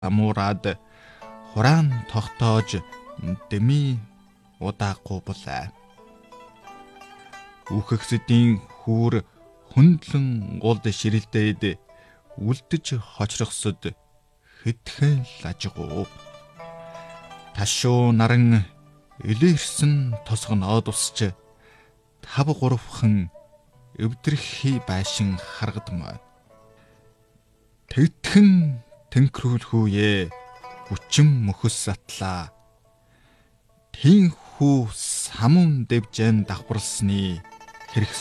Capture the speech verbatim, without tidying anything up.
амуураад хураан тогтоож дэми удаахгүй булаа. Үхэгсдийн хүүр хөндлөн гулд ширэлдээд үлдэж хочрохсод хэдхэн лажгуу. Ташуу наран илэрсэн тосгоноод усч тав гуравхан өвдрөхий байшин харгадмаа. Тэгтхэн тэнхрүүлхүүе хүчин мөхөс атлаа. Тин хүү самун дэвжэн давхарлсны хэрэг